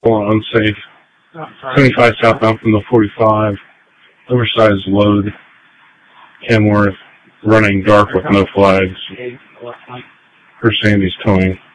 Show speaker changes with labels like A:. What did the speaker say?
A: pulling unsafe. 75 southbound from the 45. Oversized load. Kenworth running dark with no flags. For Sandy's towing.